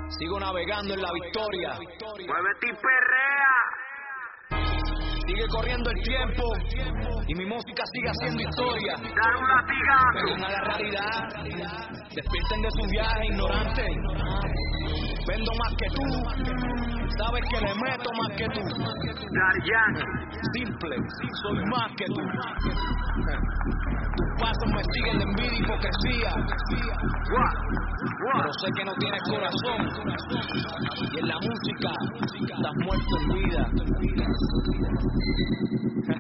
Sigo navegando en la victoria. Muévete y perrea. Sigue corriendo el tiempo y mi música sigue haciendo historia. Dar un latigazo. Vengan a la realidad, despierten de su viaje ignorante. Vendo más que tú, sabes que le meto más que tú. Daddy Yankee. Simple, soy más que tú. Tus pasos me siguen de envidia y hipocresía. Pero sé que no tienes corazón. Y en la música estás muerto en vida.